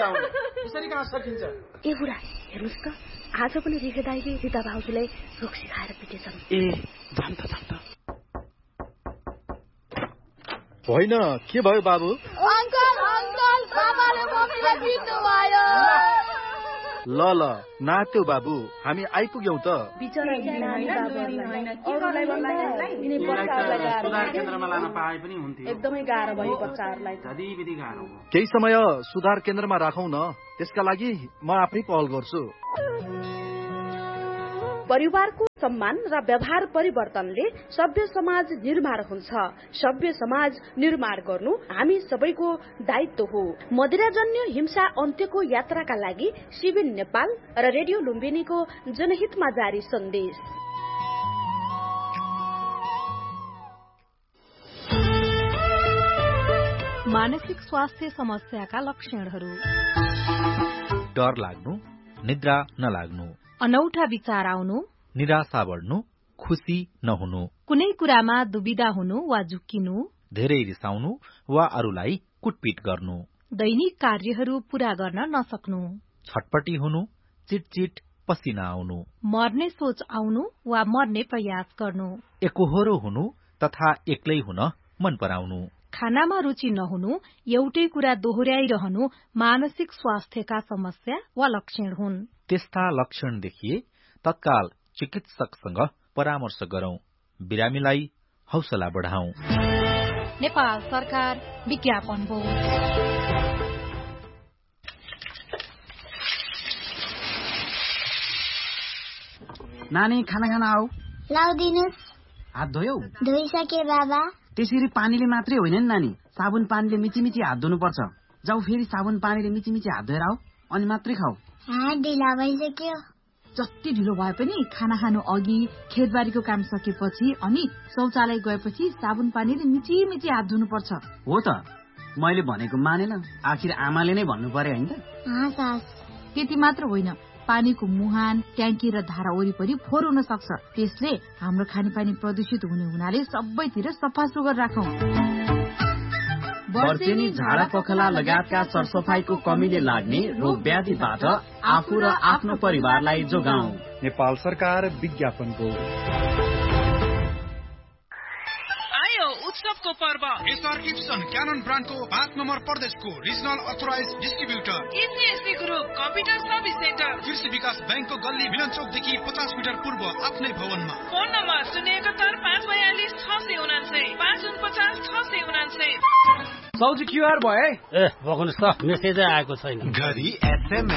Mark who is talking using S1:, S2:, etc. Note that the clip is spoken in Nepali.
S1: हो यसरी कहाँ सकिन्छ
S2: ए बुढा हेर्नुस् त आज पनि रिखे दाइले रिता भाउजूलाई रोक्सी खाएर पिटेछन्
S3: ए जाम त होइन के भयो बाबु
S4: अंकल बाबाले मम्मीलाई पिट्नु भयो
S3: ल नात्यो बाबु हामी आइपुग्यौं त
S1: सुधार केन्द्रमा लान पाए पनि हुन्थ्यो
S2: एकदमै गाह्रो भयो बच्चाहरूलाई
S1: धदीविधि गाह्रो हो
S3: केही समय सुधार केन्द्रमा राखौं न त्यसका लागि म आफै पहल गर्छु
S2: परिवारको सम्मान र व्यवहार परिवर्तनले सभ्य समाज निर्माण हुन्छ सभ्य समाज निर्माण गर्नु हामी सबैको दायित्व हो मदिराजन्य हिंसा अन्त्यको यात्राका लागि सिबिन नेपाल र रेडियो लुम्बिनीको जनहितमा जारी सन्देश
S5: मानसिक स्वास्थ्य समस्याका लक्षणहरू
S6: डर लाग्नु निद्रा नलाग्नु
S5: अनौठा विचार आउनु
S6: निराशा बढ्नु खुशी नहुनु
S5: कुनै कुरामा दुविधा हुनु वा झुक्किनु
S6: धेरै रिसाउनु वा अरूलाई कुटपिट गर्नु
S5: दैनिक कार्यहरू पूरा गर्न नसक्नु
S6: छटपटी हुनु चिटचिट पसिना आउनु
S5: मर्ने सोच आउनु वा मर्ने प्रयास गर्नु
S6: एकोहोरो हुनु तथा एक्लै हुन मन पराउनु
S5: खानामा रुचि नहुनु एउटै कुरा दोहोर्याइरहनु मानसिक स्वास्थ्यका समस्या वा लक्षण हुन्
S6: त्यस्ता लक्षण देखिए तत्काल चिकित्सकसँग परामर्श गरौं बिरामीलाई हौसला बढाउँ
S5: नेपाल सरकार विज्ञापन बोर्ड
S1: नानी खाना आऊ
S4: लाउदिनुस्
S1: हात धोयौ
S4: धोइसके बाबा
S1: त्यसरी पानीले मात्रै होइन नि नानी साबुन पानीले मिची हात धुनुपर्छ जाऊ फेरि साबुन पानीले मिची हात धोएर आऊ अनि मात्रै खाऊ
S4: हात ढिला भइसक्यो
S7: जति ढिलो भए पनि खाना खानु अघि खेतबारीको काम सकेपछि अनि शौचालय गएपछि साबुन पानीले मिची हात धुनुपर्छ
S1: हो त मैले भनेको मानेन आखिर आमाले नै भन्नु पर्यो हैन त
S7: त्यति मात्र होइन पानीको मुहान ट्याङ्की र धारा वरिपरि फोहोर हुन सक्छ त्यसले हाम्रो खानेपानी प्रदूषित हुने हुनाले सबैतिर सफा सुग्घर राखौं
S8: वर्षेनी झाडा पखला लगायतका सरसफाईको कमीले लाग्ने रोग व्याधिबाट आफू र आफ्नो परिवारलाई जोगाऊ
S3: नेपाल सरकार विज्ञापनको
S9: उत्सवको पर्व
S10: एसआर गिब्सन क्यानन ब्रान्डको 5 नम्बर प्रदेशको regional authorise distributor
S9: एसीएससी group computer service centre
S10: कृषि विकास बैंकको गल्ली मिलन चौकदेखि 50 मिटर पूर्व आफ्नै भवनमा
S9: फोन नम्बर 071 542 649
S1: सौजी क्युआर भए
S11: ए बग्नुस् त मेसेजै आएको छैन
S10: घरी एसएमएस